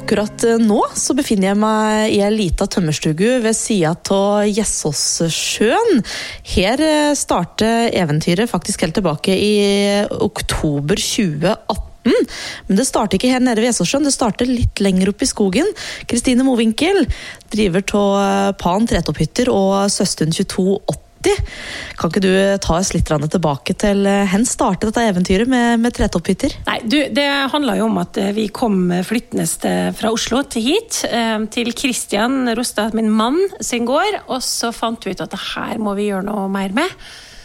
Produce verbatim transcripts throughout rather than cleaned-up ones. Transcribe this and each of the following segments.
Akkurat nå så befinner jeg meg i en liten tømmerstugu ved siden av Gjessåssjøen. Her startet eventyret faktisk helt tilbake i oktober tjue atten. Men det starter ikke her nede ved Gjessåssjøen, det starter litt lenger opp i skogen. Kristine Mowinckel driver av Pan Tretopphytter og Søstund tjueto åtti. Kan ikke du ta oss litt tilbake til hen startet dette eventyret med, med Tretopphytter? Nei, du, det handler jo om at vi kom flyttende fra Oslo til hit, til Kristian Rostad, min mann, sin gård, og så fant vi ut at det her må vi gjøre noe mer med.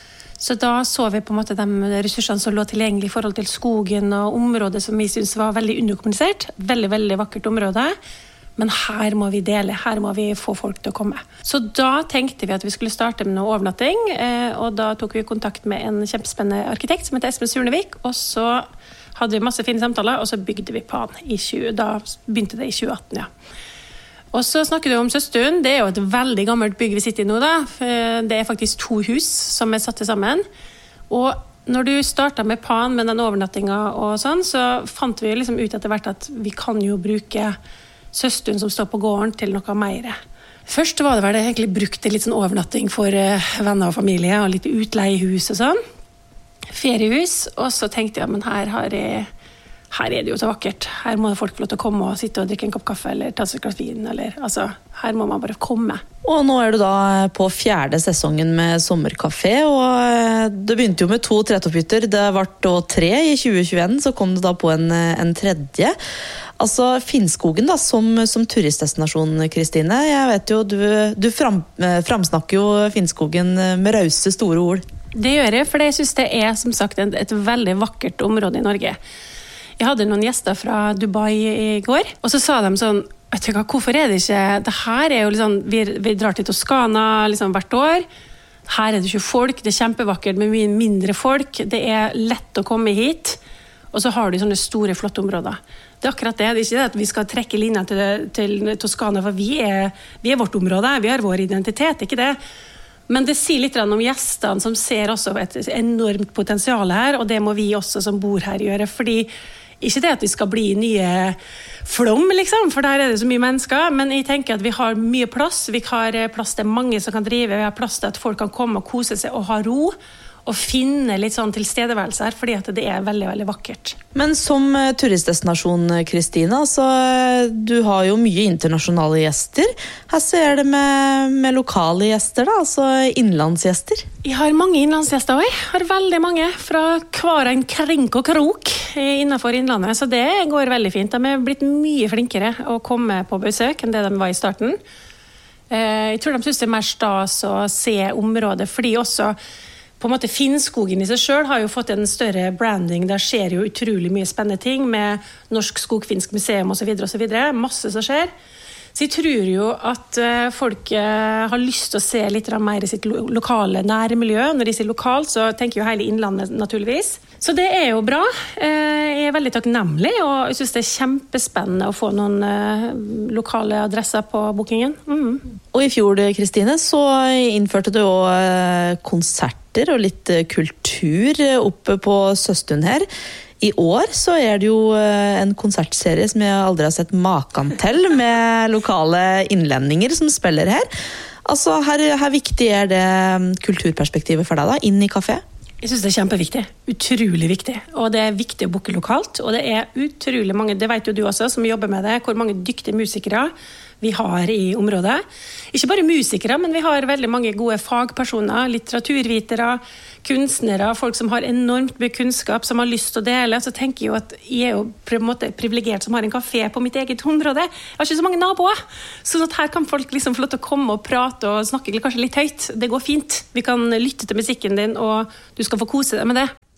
Så da så vi på en måte de ressursene som lå tilgjengelig i forhold til skogen og området som vi synes var veldig underkommunisert. Veldig, veldig vakkert område. Men her må vi dele, her må vi få folk til å komme. Så da tenkte vi at vi skulle starte med noe overnatting, og da tok vi kontakt med en kjempespennende arkitekt som heter Espen Surnevik, og så hadde vi masse fine samtaler, og så bygde vi Pan i tjue, da begynte det i tjue atten, ja. Og så snakket vi om Søstund, det er jo et veldig gammelt bygg vi sitter i nå da, det er faktisk to hus som er satt sammen, og når du startet med Pan med den overnattingen og sånn, så fant vi liksom ut etter hvert at vi kan jo bruke Søstund som står på gården til noe mer. Først var det vel det egentlig brukt litt sånn overnatting for venner og familie, og litt utleiehus og sånn. Feriehus, og så tenkte jeg, men her, har jeg, her er det jo så vakkert. Her må folk få lov til å komme og sitte og drikke en kopp kaffe, eller ta seg et glass vin, eller, altså, her må man bare komme. Og nå er du da på fjerde sesongen med sommerkafé, og det begynte jo med to Tretopphytter, det var da tre i tjue tjueen, så kom det da på en, en tredje. Altså Finnskogen da, som, som turistdestinasjon, Kristine. Jeg vet jo, du, du fram, framsnakker jo Finnskogen med rause store ord. Det gjør jeg, for jeg synes det er som sagt et, et veldig vakkert område i Norge. Jeg hadde noen gjester fra Dubai i går, og så sa de sånn, vet du hva, hvorfor er det ikke, det her er jo liksom, vi, vi drar til Toskana liksom hvert år, her er det ikke folk, det er kjempevakkert med mye mindre folk, det er lett å komme hit, og så har du sånne store, flotte områder. Det er akkurat det, det er ikke det at vi skal trekke linjen til, til Toskana, for vi er, vi er vårt område, vi har vår identitet, ikke det? Men det sier litt om gjestene som ser også et enormt potensial her, og det må vi også som bor her gjøre, fordi ikke det at vi skal bli nye Flom, liksom, for der er det så mye mennesker, men jeg tenker at vi har mye plass, vi har plass til mange som kan drive, vi har plass til at folk kan komme og kose seg og ha ro, og finne litt sånn tilstedeværelse her, fordi at det er veldig, veldig vakkert. Men som turistdestinasjon, Kristine, altså, du har jo mye internasjonale gjester. Her ser det med, med lokale gjester da, altså innlandsgjester. Jeg har mange innlandsgjester også. Jeg har veldig mange fra hver en krink og krok innenfor innlandet, så det går veldig fint. De er blitt mye flinkere å komme på besøk enn det de var i starten. Jeg tror de synes det er mer stas å se området, fordi også på en måte Finnskogen i seg selv har jo fått en større branding, der skjer jo utrolig mye spennende ting med Norsk Skogfinsk museum og så videre og så videre, masse som skjer. Så jeg tror jo at folk har lyst til å se litt mer i sitt lokale nærmiljø. Når de sier lokalt, så tenker jo hele innlandet naturligvis. Så det er jo bra. Jeg er veldig takknemlig, og jeg synes det er kjempespennende å få noen lokale adresser på bookingen. Mm. Og i fjor, Kristine, så innførte du også konserter og litt kultur oppe på Søstund her. I år så er det jo en konsertserie som jeg aldri har sett maken til, med lokale innlendinger som spiller her. Altså, her, her viktig er det kulturperspektivet for deg da, inn i kafé? Jeg synes det er kjempeviktig, utrolig viktig, og det er viktig å booke lokalt, og det er utrolig mange, det vet jo du også som jobber med det, hvor mange dyktige musikere vi har i området. Ikke bare musikere, men vi har veldig mange gode fagpersoner, litteraturvitere, kunstnere, folk som har enormt mye kunnskap, som har lyst til å dele. Så tenker jeg jo at jeg er jo på en måte privilegert som har en kafé på mitt eget område. Jeg har ikke så mange naboer, så at her kan folk liksom få lov til å komme og prate og snakke kanskje litt høyt. Det går fint. Vi kan lytte til musikken din, og du skal få kose deg med det.